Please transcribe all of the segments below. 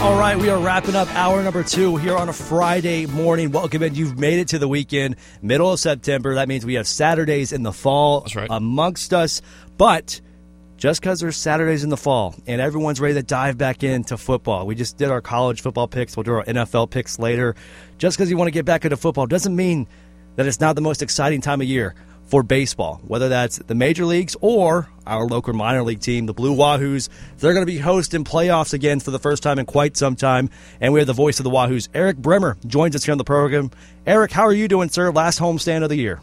All right, we are wrapping up hour number 2 here on a Friday morning. Welcome in. You've made it to the weekend, middle of September. That means we have Saturdays in the fall amongst us. But just because there's Saturdays in the fall and everyone's ready to dive back into football, we just did our college football picks. We'll do our NFL picks later. Just because you want to get back into football doesn't mean that it's not the most exciting time of year for baseball, whether that's the major leagues or our local minor league team, the Blue Wahoos. They're going to be hosting playoffs again for the first time in quite some time, and we have the voice of the Wahoos. Eric Bremer joins us here on the program. Eric, how are you doing, sir? Last homestand of the year.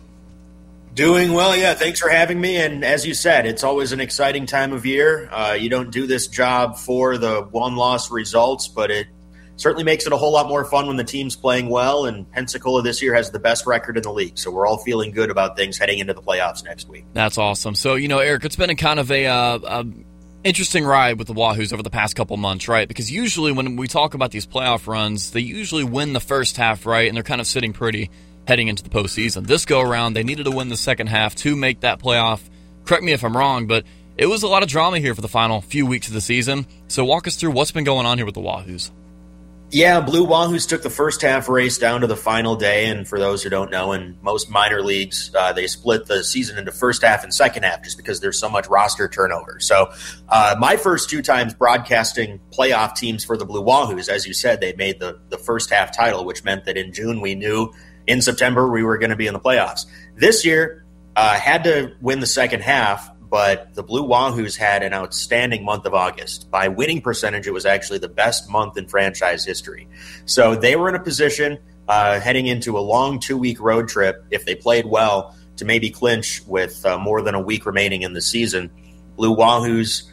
Doing well, yeah. Thanks for having me. And as you said, it's always an exciting time of year. You don't do this job for the one-loss results, but it certainly makes it a whole lot more fun when the team's playing well, and Pensacola this year has the best record in the league, so we're all feeling good about things heading into the playoffs next week. That's awesome. So, Eric, it's been a kind of a interesting ride with the Wahoos over the past couple months, right? Because usually when we talk about these playoff runs, they usually win the first half, right, and they're kind of sitting pretty heading into the postseason. This go-around, they needed to win the second half to make that playoff. Correct me if I'm wrong, but it was a lot of drama here for the final few weeks of the season. So walk us through what's been going on here with the Wahoos. Yeah, Blue Wahoos took the first half race down to the final day, and for those who don't know, in most minor leagues, they split the season into first half and second half just because there's so much roster turnover. So my first 2 times broadcasting playoff teams for the Blue Wahoos, as you said, they made the first half title, which meant that in June we knew in September we were going to be in the playoffs. This year, had to win the second half, but the Blue Wahoos had an outstanding month of August. By winning percentage, it was actually the best month in franchise history. So they were in a position heading into a long 2-week road trip, if they played well, to maybe clinch with more than a week remaining in the season. Blue Wahoos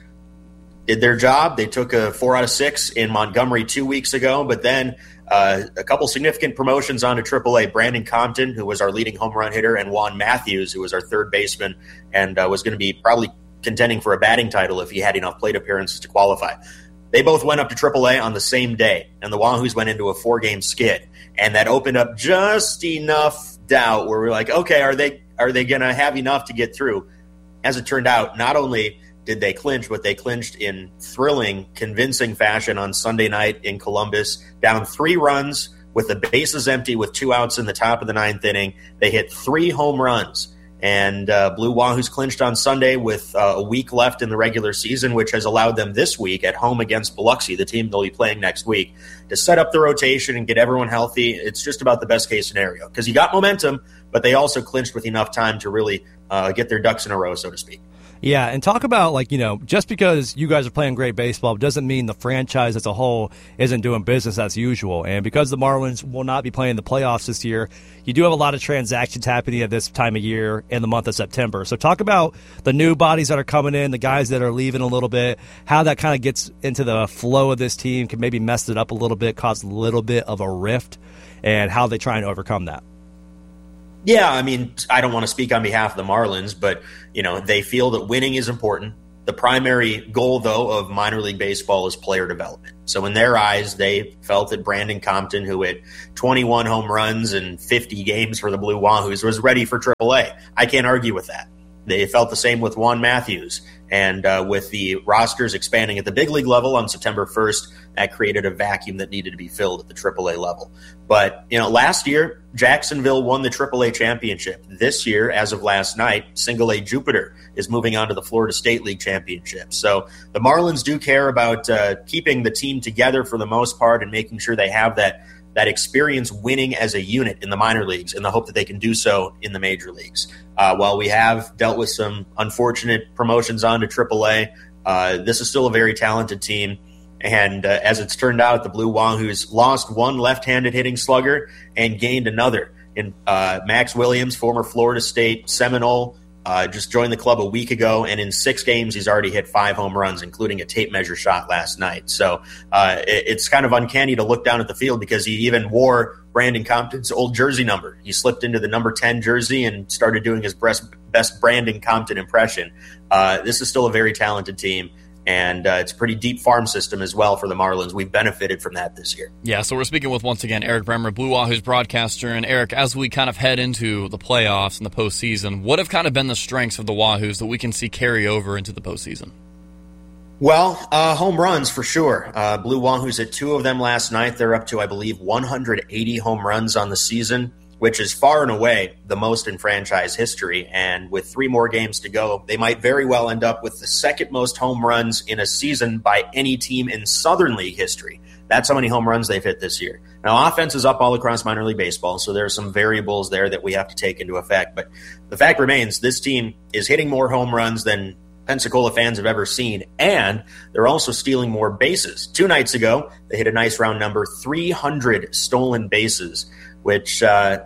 did their job. They took a 4 out of 6 in Montgomery 2 weeks ago, but then a couple significant promotions onto AAA. Brandon Compton, who was our leading home run hitter, and Juan Matthews, who was our third baseman and was going to be probably contending for a batting title if he had enough plate appearances to qualify. They both went up to AAA on the same day, and the Wahoos went into a 4-game skid. And that opened up just enough doubt where we're like, okay, are they going to have enough to get through? As it turned out, not only did they clinch, but they clinched in thrilling, convincing fashion on Sunday night in Columbus, down 3 runs with the bases empty with 2 outs in the top of the 9th inning. They hit 3 home runs, and Blue Wahoos clinched on Sunday with a week left in the regular season, which has allowed them this week at home against Biloxi, the team they'll be playing next week, to set up the rotation and get everyone healthy. It's just about the best case scenario because you got momentum, but they also clinched with enough time to really get their ducks in a row, so to speak. Yeah, and talk about, just because you guys are playing great baseball doesn't mean the franchise as a whole isn't doing business as usual. And because the Marlins will not be playing the playoffs this year, you do have a lot of transactions happening at this time of year in the month of September. So talk about the new bodies that are coming in, the guys that are leaving a little bit, how that kind of gets into the flow of this team, can maybe mess it up a little bit, cause a little bit of a rift, and how they try and overcome that. Yeah, I mean, I don't want to speak on behalf of the Marlins, but, they feel that winning is important. The primary goal, though, of minor league baseball is player development. So in their eyes, they felt that Brandon Compton, who hit 21 home runs and 50 games for the Blue Wahoos, was ready for AAA. I can't argue with that. They felt the same with Juan Matthews. And with the rosters expanding at the big league level on September 1st, that created a vacuum that needed to be filled at the AAA level. But, last year, Jacksonville won the AAA championship. This year, as of last night, Single A Jupiter is moving on to the Florida State League championship. So the Marlins do care about keeping the team together for the most part and making sure they have that experience winning as a unit in the minor leagues in the hope that they can do so in the major leagues. While we have dealt with some unfortunate promotions on to AAA, this is still a very talented team. And as it's turned out, the Blue Wahoos lost one left-handed hitting slugger and gained another in Max Williams, former Florida State Seminole, just joined the club a week ago, and in 6 games he's already hit 5 home runs, including a tape measure shot last night. So it's kind of uncanny to look down at the field because he even wore Brandon Compton's old jersey number. He slipped into the number 10 jersey and started doing his best Brandon Compton impression. This is still a very talented team. And it's a pretty deep farm system as well for the Marlins. We've benefited from that this year. Yeah, so we're speaking with, once again, Eric Bremer, Blue Wahoos broadcaster. And Eric, as we kind of head into the playoffs and the postseason, what have kind of been the strengths of the Wahoos that we can see carry over into the postseason? Well, home runs for sure. Blue Wahoos hit 2 of them last night. They're up to, I believe, 180 home runs on the season, which is far and away the most in franchise history. And with 3 more games to go, they might very well end up with the second most home runs in a season by any team in Southern League history. That's how many home runs they've hit this year. Now, offense is up all across minor league baseball, so there are some variables there that we have to take into effect. But the fact remains, this team is hitting more home runs than Pensacola fans have ever seen, and they're also stealing more bases. 2 nights ago, they hit a nice round number, 300 stolen bases, which,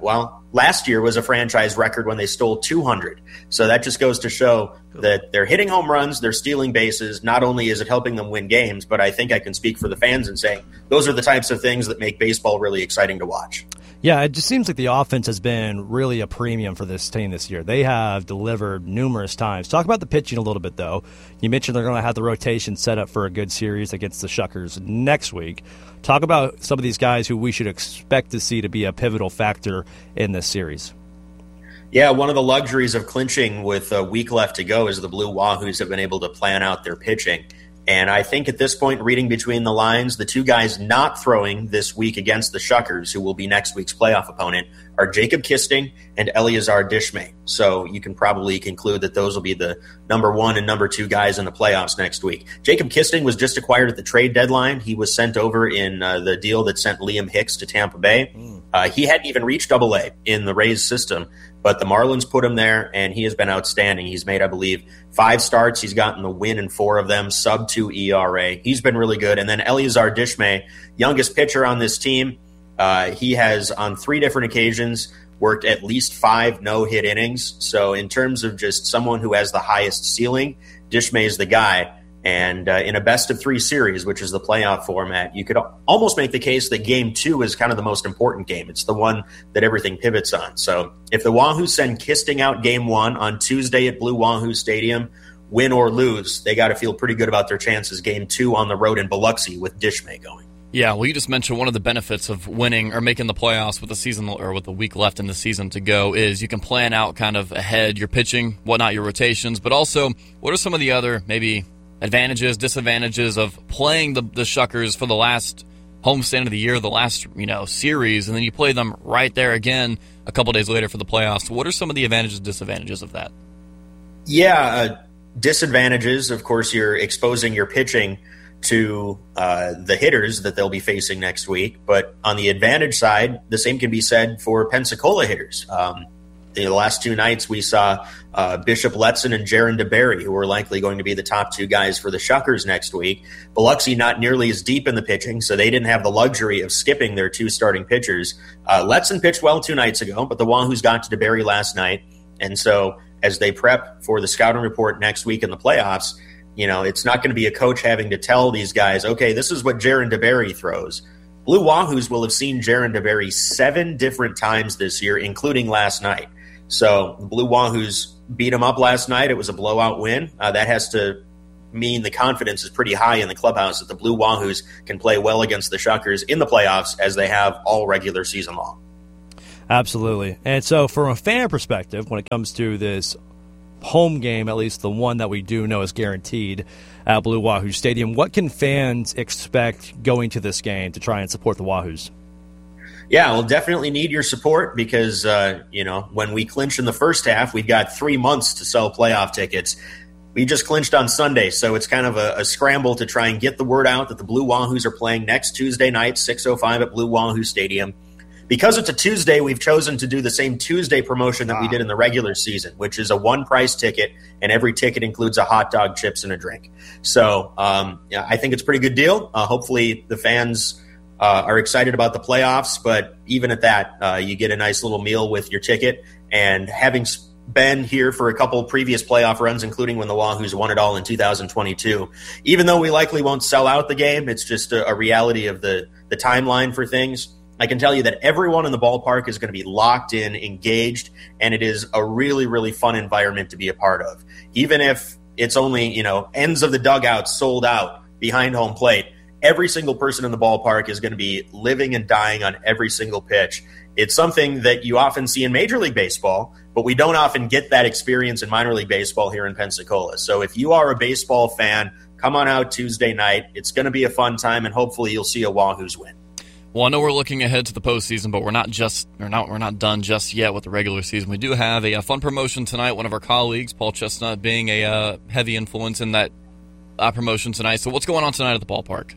last year was a franchise record when they stole 200. So that just goes to show that they're hitting home runs, they're stealing bases. Not only is it helping them win games, but I think I can speak for the fans and say those are the types of things that make baseball really exciting to watch. Yeah, it just seems like the offense has been really a premium for this team this year. They have delivered numerous times. Talk about the pitching a little bit, though. You mentioned they're going to have the rotation set up for a good series against the Shuckers next week. Talk about some of these guys who we should expect to see to be a pivotal factor in this series. Yeah, one of the luxuries of clinching with a week left to go is the Blue Wahoos have been able to plan out their pitching. And I think at this point, reading between the lines, the 2 guys not throwing this week against the Shuckers, who will be next week's playoff opponent, are Jacob Kisting and Eleazar Dishmay. So you can probably conclude that those will be the number 1 and number 2 guys in the playoffs next week. Jacob Kisting was just acquired at the trade deadline. He was sent over in the deal that sent Liam Hicks to Tampa Bay. He hadn't even reached AA in the Rays system, but the Marlins put him there, and he has been outstanding. He's made, I believe, 5 starts. He's gotten the win in 4 of them, sub-2 ERA. He's been really good. And then Eleazar Dishmay, youngest pitcher on this team, he has on 3 different occasions worked at least 5 no-hit innings. So in terms of just someone who has the highest ceiling, Dishmay is the guy. And in a best-of-3 series, which is the playoff format, you could almost make the case that Game 2 is kind of the most important game. It's the one that everything pivots on. So if the Wahoos send Kisting out Game 1 on Tuesday at Blue Wahoo Stadium, win or lose, they got to feel pretty good about their chances Game 2 on the road in Biloxi with Dishmay going. Yeah, well, you just mentioned one of the benefits of winning or making the playoffs with the season or with a week left in the season to go is you can plan out kind of ahead your pitching, whatnot, your rotations, but also what are some of the other maybe advantages, disadvantages of playing the Shuckers for the last homestand of the year, the last series, and then you play them right there again a couple days later for the playoffs. What are some of the advantages and disadvantages of that? Yeah, disadvantages, of course, you're exposing your pitching to the hitters that they'll be facing next week. But on the advantage side, the same can be said for Pensacola hitters. The last 2 nights, we saw Bishop Letson and Jaron DeBerry, who are likely going to be the top 2 guys for the Shuckers next week. Biloxi not nearly as deep in the pitching, so they didn't have the luxury of skipping their 2 starting pitchers. Letson pitched well 2 nights ago, but the Wahoos got to DeBerry last night. And so as they prep for the scouting report next week in the playoffs, it's not going to be a coach having to tell these guys, okay, this is what Jaron DeBerry throws. Blue Wahoos will have seen Jaron DeBerry 7 different times this year, including last night. So the Blue Wahoos beat them up last night. It was a blowout win. That has to mean the confidence is pretty high in the clubhouse that the Blue Wahoos can play well against the Shuckers in the playoffs as they have all regular season long. Absolutely. And so from a fan perspective, when it comes to this home game, at least the one that we do know is guaranteed at Blue Wahoo Stadium, what can fans expect going to this game to try and support the Wahoos? Yeah, we'll definitely need your support because, when we clinch in the first half, we've got 3 months to sell playoff tickets. We just clinched on Sunday, so it's kind of a scramble to try and get the word out that the Blue Wahoos are playing next Tuesday night, 6:05 at Blue Wahoo Stadium. Because it's a Tuesday, we've chosen to do the same Tuesday promotion that we did in the regular season, which is a 1-price ticket, and every ticket includes a hot dog, chips, and a drink. So I think it's a pretty good deal. Hopefully the fans are excited about the playoffs, but even at that, you get a nice little meal with your ticket. And having been here for a couple previous playoff runs, including when the Wahoos won it all in 2022, even though we likely won't sell out the game, it's just a reality of the timeline for things. I can tell you that everyone in the ballpark is going to be locked in, engaged, and it is a really, really fun environment to be a part of. Even if it's only, ends of the dugout sold out behind home plate, every single person in the ballpark is going to be living and dying on every single pitch. It's something that you often see in Major League Baseball, but we don't often get that experience in minor league baseball here in Pensacola. So if you are a baseball fan, come on out Tuesday night. It's going to be a fun time, and hopefully you'll see a Wahoos win. Well, I know we're looking ahead to the postseason, but we're not done just yet with the regular season. We do have a fun promotion tonight. One of our colleagues, Paul Chestnut, being a heavy influence in that promotion tonight. So what's going on tonight at the ballpark?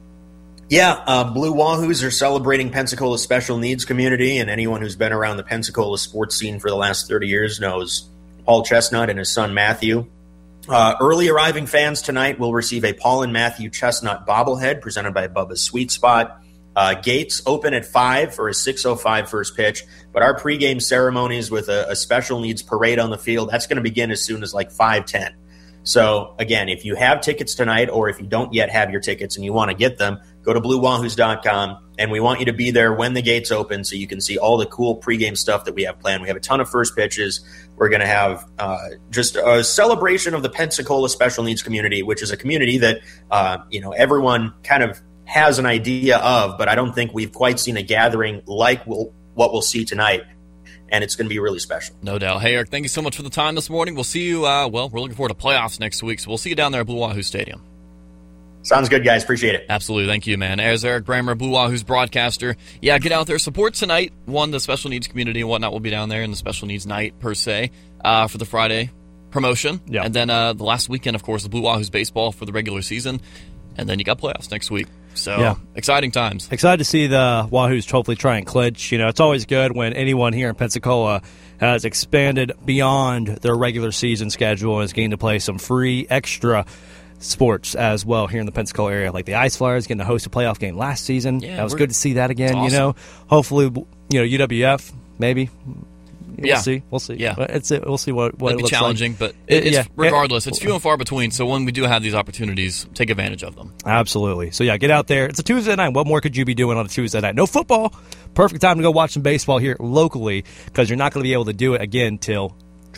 Yeah, Blue Wahoos are celebrating Pensacola's special needs community, and anyone who's been around the Pensacola sports scene for the last 30 years knows Paul Chestnut and his son Matthew. Early arriving fans tonight will receive a Paul and Matthew Chestnut bobblehead presented by Bubba's Sweet Spot. Gates open at 5 for a 6:05 first pitch, but our pregame ceremonies with a special needs parade on the field, that's going to begin as soon as like 5:10. So, again, if you have tickets tonight or if you don't yet have your tickets and you want to get them, go to BlueWahoos.com, and we want you to be there when the gates open so you can see all the cool pregame stuff that we have planned. We have a ton of first pitches. We're going to have just a celebration of the Pensacola special needs community, which is a community that everyone kind of has an idea of, but I don't think we've quite seen a gathering like what we'll see tonight. And it's going to be really special. No doubt. Hey, Eric, thank you so much for the time this morning. We'll see you, we're looking forward to playoffs next week, so we'll see you down there at Blue Wahoo Stadium. Sounds good, guys. Appreciate it. Absolutely. Thank you, man. As Eric Bramer, Blue Wahoo's broadcaster. Yeah, get out there. Support tonight. The special needs community and whatnot will be down there in the special needs night, per se, for the Friday promotion. Yeah. And then the last weekend, of course, the Blue Wahoo's baseball for the regular season. And then you got playoffs next week. So, yeah. Exciting times. Excited to see the Wahoos hopefully try and clinch. It's always good when anyone here in Pensacola has expanded beyond their regular season schedule and is getting to play some free extra sports as well here in the Pensacola area. Like the Ice Flyers getting to host a playoff game last season. Yeah, that was good to see that again. Awesome. Hopefully, UWF maybe. We'll see. Yeah, we'll see what it looks challenging, like. But regardless, it's few and far between. So when we do have these opportunities, take advantage of them. Absolutely. So get out there. It's a Tuesday night. What more could you be doing on a Tuesday night? No football. Perfect time to go watch some baseball here locally because you're not going to be able to do it again till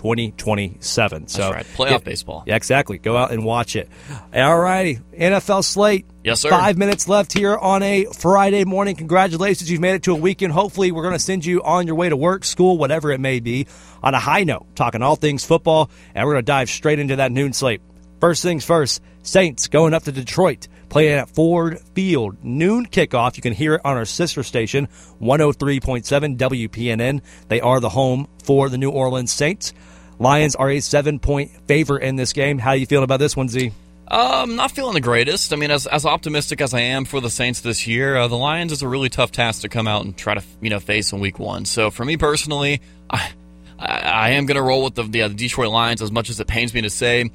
2027. So that's right. Playoff baseball. Yeah, exactly. Go out and watch it. All righty. NFL slate. Yes, sir. 5 minutes left here on a Friday morning. Congratulations. You've made it to a weekend. Hopefully, we're going to send you on your way to work, school, whatever it may be, on a high note, talking all things football, and we're going to dive straight into that noon slate. First things first, Saints going up to Detroit, playing at Ford Field. Noon kickoff. You can hear it on our sister station, 103.7 WPNN. They are the home for the New Orleans Saints. Lions are a 7-point favorite in this game. How are you feeling about this one, Z? Not feeling the greatest. I mean, as optimistic as I am for the Saints this year, the Lions is a really tough task to come out and try to face in Week 1. So for me personally, I am going to roll with the Detroit Lions, as much as it pains me to say,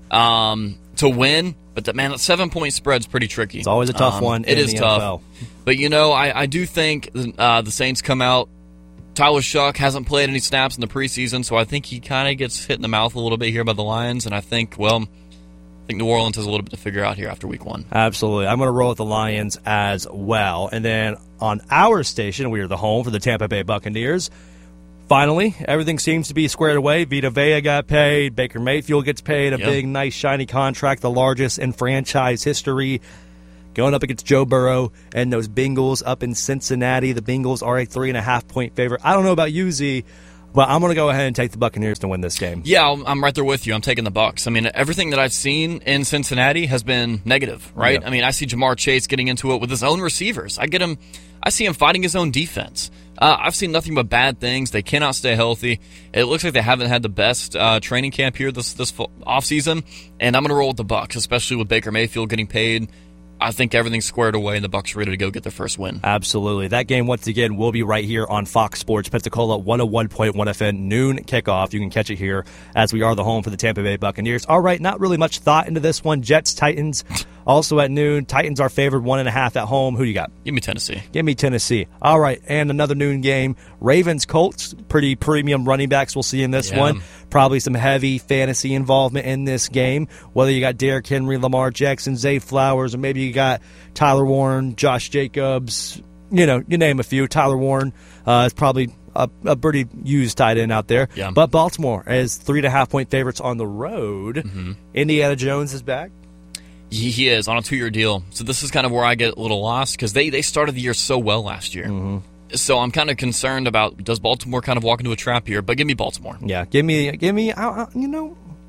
to win. But that 7-point spread's pretty tricky. It's always a tough one. It is tough. NFL. But I do think the Saints come out. Tyler Shuck hasn't played any snaps in the preseason, so I think he kind of gets hit in the mouth a little bit here by the Lions, and I think New Orleans has a little bit to figure out here after Week 1. Absolutely. I'm going to roll with the Lions as well. And then on our station, we are the home for the Tampa Bay Buccaneers. Finally, everything seems to be squared away. Vita Vea got paid. Baker Mayfield gets paid. A big, nice, shiny contract, the largest in franchise history. Going up against Joe Burrow and those Bengals up in Cincinnati. The Bengals are a 3.5-point favorite. I don't know about you, Z, but I'm going to go ahead and take the Buccaneers to win this game. Yeah, I'm right there with you. I'm taking the Bucs. I mean, everything that I've seen in Cincinnati has been negative, right? Yeah. I mean, I see Jamar Chase getting into it with his own receivers. I see him fighting his own defense. I've seen nothing but bad things. They cannot stay healthy. It looks like they haven't had the best training camp here this offseason, and I'm going to roll with the Bucs, especially with Baker Mayfield getting paid. I think everything's squared away, and the Bucs are ready to go get their first win. Absolutely. That game, once again, will be right here on Fox Sports Pensacola, 101.1 FM, noon kickoff. You can catch it here as we are the home for the Tampa Bay Buccaneers. All right, not really much thought into this one. Jets-Titans, also at noon. Titans are favored 1.5 at home. Who do you got? Give me Tennessee. Give me Tennessee. All right, and another noon game. Ravens-Colts, pretty premium running backs we'll see in this one. Probably some heavy fantasy involvement in this game, whether you got Derrick Henry, Lamar Jackson, Zay Flowers, or maybe you got Tyler Warren, Josh Jacobs, you name a few. Tyler Warren is probably a pretty used tight end out there. Yeah. But Baltimore is 3.5-point favorites on the road. Mm-hmm. Indiana Jones is back. He is on a 2-year deal. So this is kind of where I get a little lost because they started the year so well last year. Mm-hmm. So I'm kind of concerned about, does Baltimore kind of walk into a trap here? But give me Baltimore. Yeah, give me.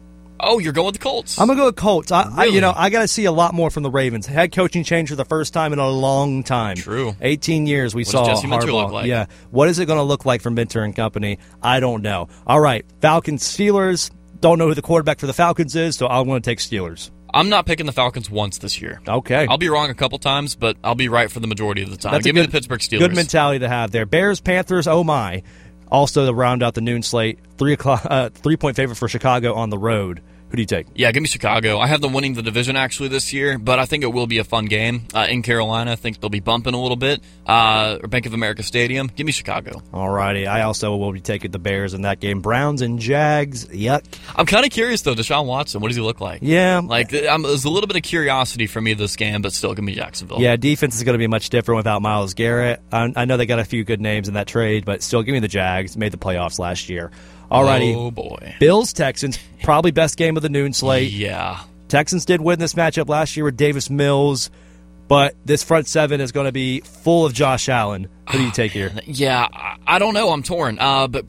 Oh, you're going with the Colts? I'm going to go with Colts. Really? I got to see a lot more from the Ravens. Head coaching change for the first time in a long time. True. 18 years we saw What does Jesse Minter Harbaugh. look like? Yeah. What is it going to look like from Minter and company? I don't know. All right. Falcons, Steelers. Don't know who the quarterback for the Falcons is, so I'm going to take Steelers. I'm not picking the Falcons once this year. Okay. I'll be wrong a couple times, but I'll be right for the majority of the time. Give me the Pittsburgh Steelers. Good mentality to have there. Bears, Panthers, oh my. Also to round out the noon slate, 3-point favorite for Chicago on the road. Who do you take? Yeah, give me Chicago. I have them winning the division actually this year, but I think it will be a fun game. In Carolina, I think they'll be bumping a little bit. Or Bank of America Stadium. Give me Chicago. All righty. I also will be taking the Bears in that game. Browns and Jags. Yuck. I'm kind of curious, though. Deshaun Watson, what does he look like? Yeah. There's a little bit of curiosity for me this game, but still give me Jacksonville. Yeah, defense is going to be much different without Myles Garrett. I know they got a few good names in that trade, but still give me the Jags. Made the playoffs last year. Alrighty. Oh, boy. Bills, Texans, probably best game of the noon slate. Yeah. Texans did win this matchup last year with Davis Mills, but this front seven is going to be full of Josh Allen. Who do you take here? Yeah, I don't know. I'm torn. But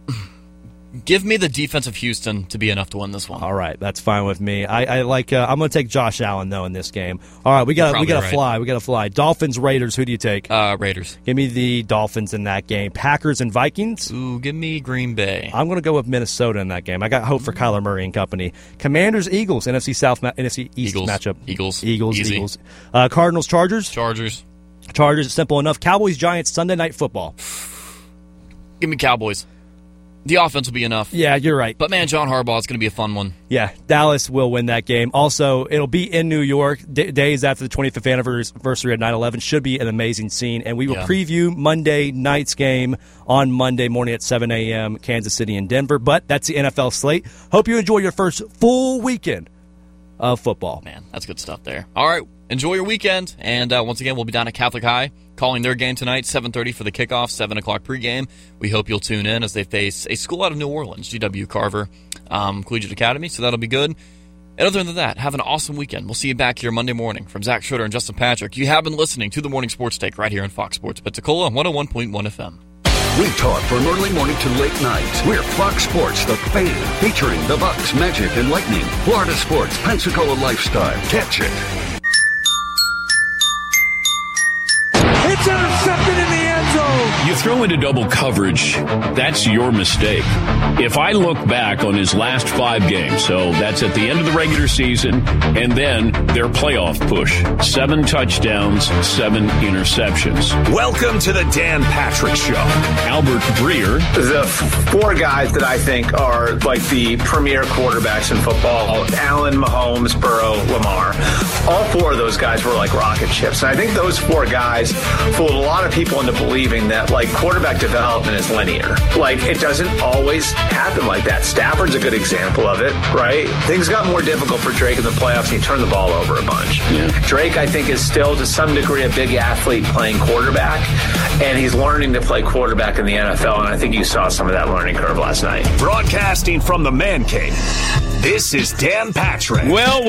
give me the defense of Houston to be enough to win this one. All right, that's fine with me. I like. I'm going to take Josh Allen though in this game. All right, we got to fly. We got to fly. Dolphins, Raiders. Who do you take? Raiders. Give me the Dolphins in that game. Packers and Vikings. Ooh, give me Green Bay. I'm going to go with Minnesota in that game. I got hope for Kyler Murray and company. Commanders, Eagles. NFC South, NFC East matchup. Eagles. Easy. Eagles. Cardinals, Chargers. Chargers. Simple enough. Cowboys, Giants. Sunday Night Football. Give me Cowboys. The offense will be enough. Yeah, you're right. But, man, John Harbaugh is going to be a fun one. Yeah, Dallas will win that game. Also, it'll be in New York, days after the 25th anniversary of 9/11. Should be an amazing scene. And we will preview Monday night's game on Monday morning at 7 a.m., Kansas City and Denver. But that's the NFL slate. Hope you enjoy your first full weekend of football. Man, that's good stuff there. All right, enjoy your weekend. And once again, we'll be down at Catholic High calling their game tonight, 7:30 for the kickoff, 7 o'clock pregame. We hope you'll tune in as they face a school out of New Orleans, G.W. Carver Collegiate Academy, so that'll be good. And other than that, have an awesome weekend. We'll see you back here Monday morning. From Zach Schroeder and Justin Patrick, you have been listening to the Morning Sports Take right here on Fox Sports Pensacola, 101.1 FM. We talk from early morning to late night. We're Fox Sports, the fan, featuring the Bucks, Magic, and Lightning. Florida sports, Pensacola lifestyle. Catch it. It's intercepted in the end zone. You throw into double coverage, that's your mistake. If I look back on his last 5 games, so that's at the end of the regular season, and then their playoff push, 7 touchdowns, 7 interceptions. Welcome to the Dan Patrick Show. Albert Breer. The 4 guys that I think are like the premier quarterbacks in football, Allen, Mahomes, Burrow, Lamar, all 4 of those guys were like rocket ships. And I think those 4 guys fooled a lot of people into believing that like quarterback development is linear. Like it doesn't always happen like that. Stafford's a good example of it, right? Things got more difficult for Drake in the playoffs and he turned the ball over a bunch. Yeah. Drake, I think, is still to some degree a big athlete playing quarterback, and he's learning to play quarterback in the NFL, and I think you saw some of that learning curve last night. Broadcasting from the Man Cave, this is Dan Patrick.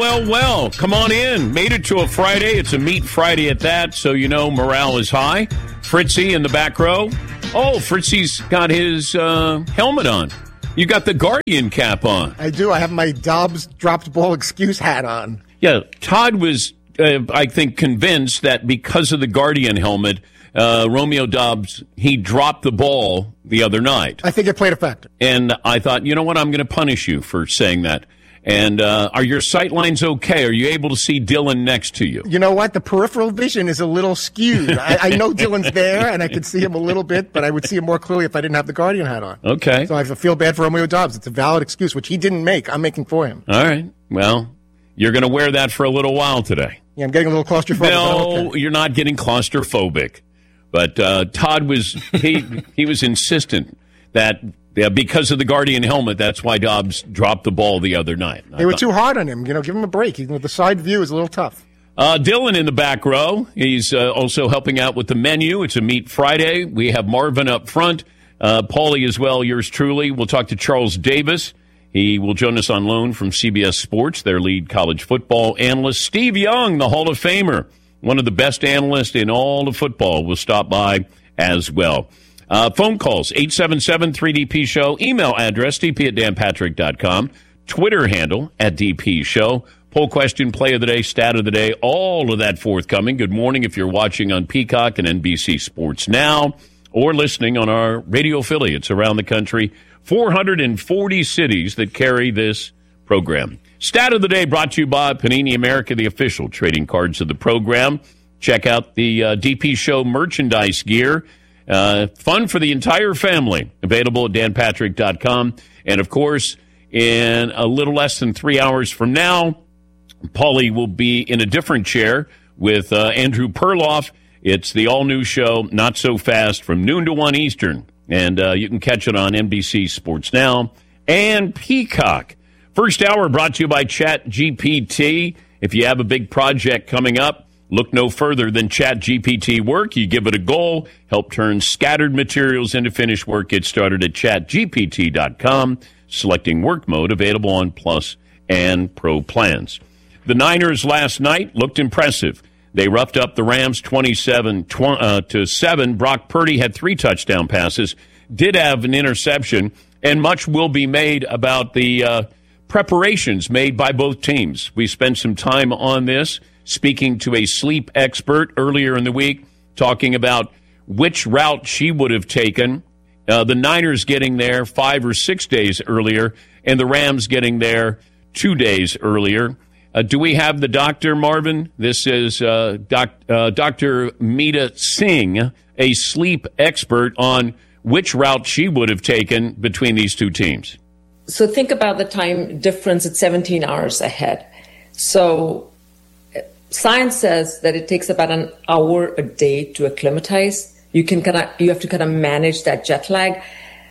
Well. Come on in. Made it to a Friday. It's a meat Friday at that, so you know morale is high. Fritzy in the back row. Oh, Fritzy's got his helmet on. You got the Guardian cap on. I do. I have my Dobbs dropped ball excuse hat on. Yeah, Todd was, I think, convinced that because of the Guardian helmet, Romeo Dobbs, he dropped the ball the other night. I think it played a factor. And I thought, you know what, I'm going to punish you for saying that. And are your sight lines okay? Are you able to see Dylan next to you? You know what? The peripheral vision is a little skewed. I know Dylan's there, and I can see him a little bit, but I would see him more clearly if I didn't have the Guardian hat on. Okay. So I feel bad for Romeo Dobbs. It's a valid excuse, which he didn't make. I'm making for him. All right. Well, you're going to wear that for a little while today. Yeah, I'm getting a little claustrophobic. No, you're not getting claustrophobic. But Todd was he was insistent that because of the Guardian helmet, that's why Dobbs dropped the ball the other night. They were too hard on him. You know, give him a break. The side view is a little tough. Dylan in the back row. He's also helping out with the menu. It's a Meat Friday. We have Marvin up front. Paulie as well, yours truly. We'll talk to Charles Davis. He will join us on loan from CBS Sports, their lead college football analyst. Steve Young, the Hall of Famer, one of the best analysts in all of football, will stop by as well. Phone calls, 877-3DP-SHOW. Email address, dp@danpatrick.com. Twitter handle at DP Show. Poll question, play of the day, stat of the day, all of that forthcoming. Good morning if you're watching on Peacock and NBC Sports Now or listening on our radio affiliates around the country. 440 cities that carry this program. Stat of the day brought to you by Panini America, the official trading cards of the program. Check out the DP Show merchandise gear. Fun for the entire family. Available at danpatrick.com. And, of course, in a little less than 3 hours from now, Paulie will be in a different chair with Andrew Perloff. It's the all-new show, Not So Fast, from noon to 1 Eastern. And you can catch it on NBC Sports Now and Peacock. First hour brought to you by ChatGPT. If you have a big project coming up, look no further than ChatGPT Work. You give it a goal, help turn scattered materials into finished work. Get started at chatgpt.com, selecting work mode, available on Plus and Pro plans. The Niners last night looked impressive. They roughed up the Rams 27-7. Brock Purdy had 3 touchdown passes, did have an interception, and much will be made about the preparations made by both teams. We spent some time on this, speaking to a sleep expert earlier in the week, talking about which route she would have taken. The Niners getting there 5 or 6 days earlier, and the Rams getting there 2 days earlier. Do we have the doctor, Marvin? This is Dr. Meeta Singh, a sleep expert, on which route she would have taken between these two teams. So think about the time difference. It's 17 hours ahead. So science says that it takes about an hour a day to acclimatize. You have to kind of manage that jet lag.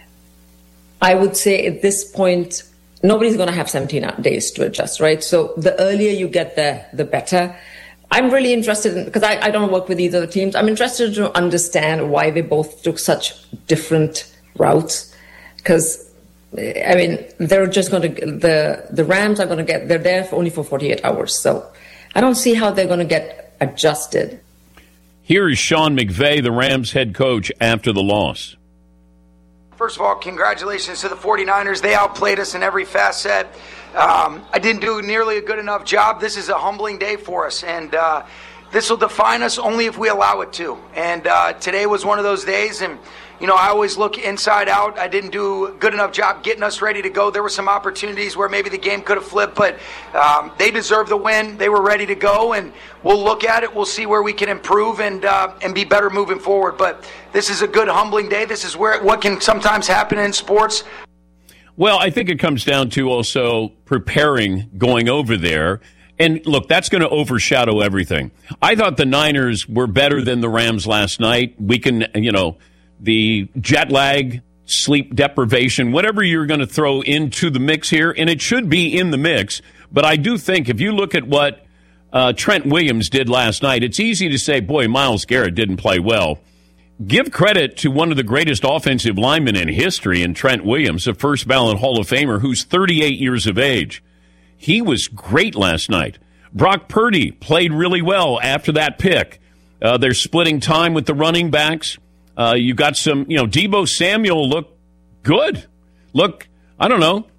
I would say at this point, nobody's going to have 17 days to adjust, right? So the earlier you get there, the better. I'm really interested in, because I don't work with either of the teams, I'm interested to understand why they both took such different routes. Because, I mean, they're just going to, the Rams are going to they're there only for 48 hours. So I don't see how they're going to get adjusted. Here is Sean McVay, the Rams head coach, after the loss. First of all, congratulations to the 49ers. They outplayed us in every facet. I didn't do nearly a good enough job. This is a humbling day for us, and this will define us only if we allow it to. And today was one of those days, and I always look inside out. I didn't do a good enough job getting us ready to go. There were some opportunities where maybe the game could have flipped, but they deserved the win. They were ready to go, and we'll look at it. We'll see where we can improve and be better moving forward. But this is a good, humbling day. This is what can sometimes happen in sports. Well, I think it comes down to also preparing, going over there. And look, that's going to overshadow everything. I thought the Niners were better than the Rams last night. We can, the jet lag, sleep deprivation, whatever you're going to throw into the mix here, and it should be in the mix. But I do think if you look at what Trent Williams did last night, it's easy to say, boy, Myles Garrett didn't play well. Give credit to one of the greatest offensive linemen in history in Trent Williams, a first ballot Hall of Famer who's 38 years of age. He was great last night. Brock Purdy played really well after that pick. They're splitting time with the running backs. You got some, Deebo Samuel looked good. Look, I don't know,